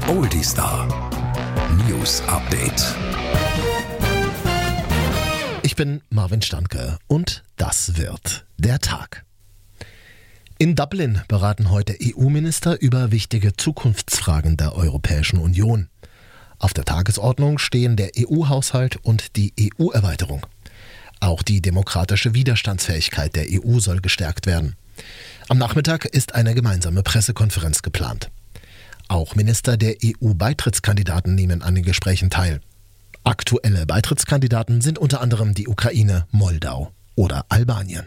Oldie Star News Update. Ich bin Marvin Stanke und das wird der Tag. In Dublin beraten heute EU-Minister über wichtige Zukunftsfragen der Europäischen Union. Auf der Tagesordnung stehen der EU-Haushalt und die EU-Erweiterung. Auch die demokratische Widerstandsfähigkeit der EU soll gestärkt werden. Am Nachmittag ist eine gemeinsame Pressekonferenz geplant. Auch Minister der EU-Beitrittskandidaten nehmen an den Gesprächen teil. Aktuelle Beitrittskandidaten sind unter anderem die Ukraine, Moldau oder Albanien.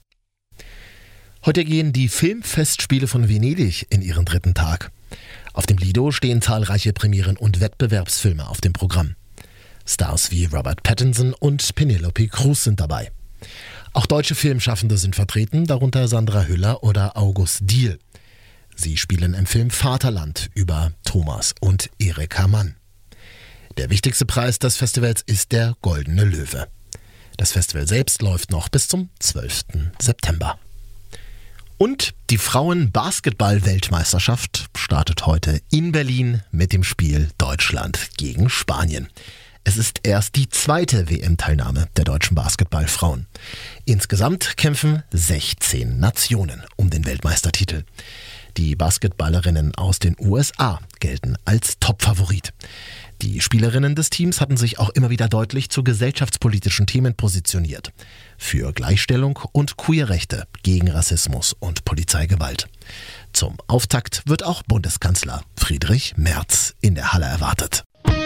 Heute gehen die Filmfestspiele von Venedig in ihren 3. Tag. Auf dem Lido stehen zahlreiche Premieren- und Wettbewerbsfilme auf dem Programm. Stars wie Robert Pattinson und Penelope Cruz sind dabei. Auch deutsche Filmschaffende sind vertreten, darunter Sandra Hüller oder August Diehl. Sie spielen im Film Vaterland über Thomas und Erika Mann. Der wichtigste Preis des Festivals ist der Goldene Löwe. Das Festival selbst läuft noch bis zum 12. September. Und die Frauen-Basketball-Weltmeisterschaft startet heute in Berlin mit dem Spiel Deutschland gegen Spanien. Es ist erst die 2. WM-Teilnahme der deutschen Basketballfrauen. Insgesamt kämpfen 16 Nationen um den Weltmeistertitel. Die Basketballerinnen aus den USA gelten als Topfavorit. Die Spielerinnen des Teams hatten sich auch immer wieder deutlich zu gesellschaftspolitischen Themen positioniert. Für Gleichstellung und Queerrechte, gegen Rassismus und Polizeigewalt. Zum Auftakt wird auch Bundeskanzler Friedrich Merz in der Halle erwartet.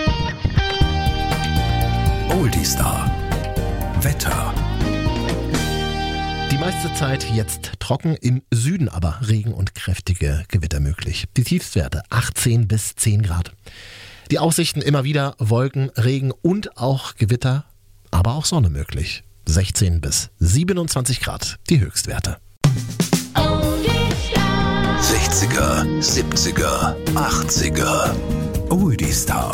Oldie Star Wetter. Die meiste Zeit jetzt trocken, im Süden aber Regen und kräftige Gewitter möglich. Die Tiefstwerte 18 bis 10 Grad. Die Aussichten immer wieder Wolken, Regen und auch Gewitter, aber auch Sonne möglich. 16 bis 27 Grad die Höchstwerte. 60er, 70er, 80er. Oldie Star.